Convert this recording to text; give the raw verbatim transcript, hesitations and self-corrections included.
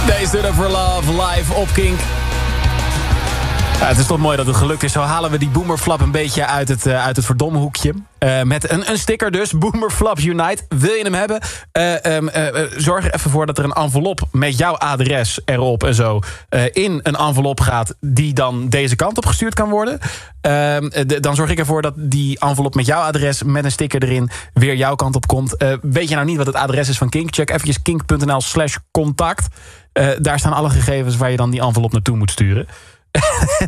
Stood Up For Love live op Kink. Ja, het is toch mooi dat het gelukt is. Zo halen we die Boomerflap een beetje uit het, uh, uit het verdomme hoekje. Uh, met een, een sticker dus. Boomerflaps Unite. Wil je hem hebben? Uh, um, uh, zorg er even voor dat er een envelop met jouw adres erop en zo... Uh, in een envelop gaat die dan deze kant op gestuurd kan worden. Uh, de, dan zorg ik ervoor dat die envelop met jouw adres... met een sticker erin weer jouw kant op komt. Uh, weet je nou niet wat het adres is van Kink? Check eventjes kink.nl slash contact. Uh, daar staan alle gegevens waar je dan die envelop naartoe moet sturen.